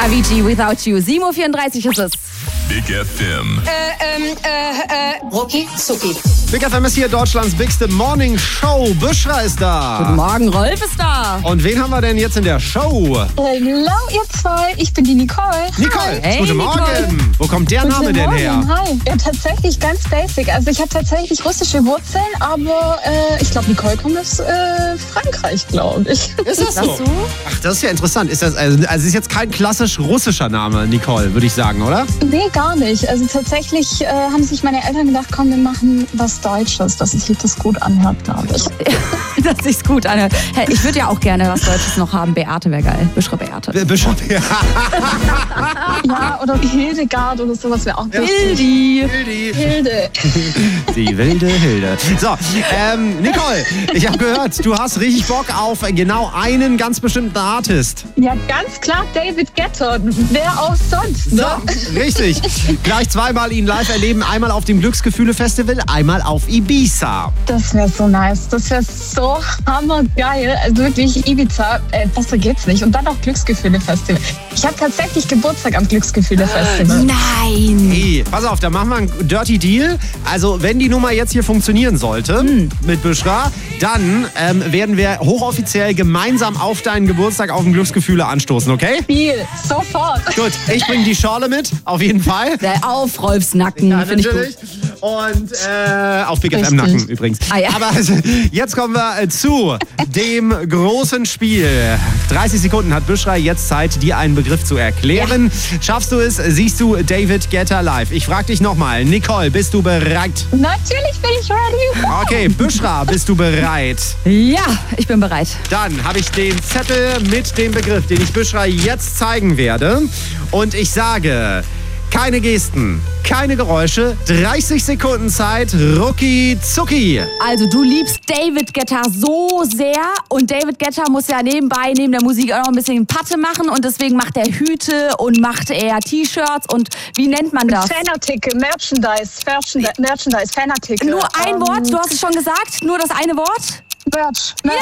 Avicii, Without You. 7:34 Uhr ist es. Big FM. Rucki Zucki. Big FM ist hier Deutschlands bigste Morning Show. Buschra ist da. Guten Morgen, Rolf ist da. Und wen haben wir denn jetzt in der Show? Hallo ihr zwei, ich bin die Nicole. Nicole, Hey, guten Morgen. Nicole. Wo kommt der Name denn her? Hi. Ja, tatsächlich ganz basic. Also ich habe tatsächlich russische Wurzeln, aber ich glaube, Nicole kommt aus Frankreich, glaube ich. Ist das Das so? so? Ach, das ist ja interessant. Ist das, also ist jetzt kein klassisch russischer Name, Nicole, würde ich sagen, oder? Nee, gar nicht. Also tatsächlich haben sich meine Eltern gedacht, komm, wir machen was Deutsches, dass sich das gut anhört, glaube ich. Dass sich's gut anhört. Hey, ich würde ja auch gerne was Deutsches noch haben. Beate wäre geil. Buschra Beate. Bischof, ja. Ja, oder Hildegard oder sowas wäre auch lustig. Hildi. Hilde. Die wilde Hilde. So, Nicole, ich habe gehört, du hast richtig Bock auf genau einen ganz bestimmten Artist. Ja, ganz klar David Guetta. Wer auch sonst, ne? So, richtig. Gleich zweimal ihn live erleben. Einmal auf dem Glücksgefühle-Festival, einmal auf Ibiza. Das wäre so nice. Das wäre so hammergeil. Also wirklich Ibiza, besser geht's nicht. Und dann noch Glücksgefühle-Festival. Ich habe tatsächlich Geburtstag am Glücksgefühle-Festival. Nein. Hey, pass auf, da machen wir einen Dirty Deal. Also, wenn die Nummer jetzt hier funktionieren sollte mit Buschra, dann werden wir hochoffiziell gemeinsam auf deinen Geburtstag auf dem Glücksgefühle anstoßen, okay? Spiel, sofort. Gut, ich bringe die Schorle mit, auf jeden Fall. Auf Rolfs Nacken. Ja, Finde ich natürlich. gut. Und auf Big Richtig. FM Nacken übrigens. Ah, ja. Aber jetzt kommen wir zu dem großen Spiel. 30 Sekunden hat Buschra jetzt Zeit, dir einen Begriff zu erklären. Schaffst du es, siehst du David Guetta live. Ich frage dich nochmal. Nicole, bist du bereit? Natürlich bin ich ready. Okay, Buschra, bist du bereit? Ja, ich bin bereit. Dann habe ich den Zettel mit dem Begriff, den ich Buschra jetzt zeigen werde. Und ich sage, keine Gesten, keine Geräusche, 30 Sekunden Zeit, rucki zucki. Also du liebst David Guetta so sehr und David Guetta muss ja nebenbei, neben der Musik auch noch ein bisschen Patte machen und deswegen macht er Hüte und macht er T-Shirts und wie nennt man das? Fanartikel, Merchandise, Fanartikel. Nur ein Wort, du hast es schon gesagt, nur das eine Wort? Merch, Fan.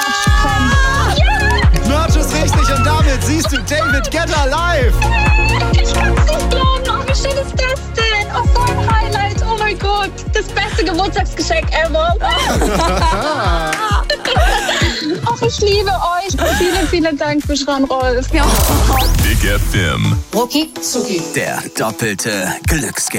Merch ist richtig und damit siehst du David Guetta live. Ich kann's nicht glauben. Oh, wie schön ist das denn? Oh, voll ein Highlight. Oh mein Gott. Das beste Geburtstagsgeschenk ever. Ach, ich liebe euch. Vielen, vielen Dank, Buschra und Rolf. Ja. Big FM. Rucki Zucki. Der doppelte Glücksgewinn.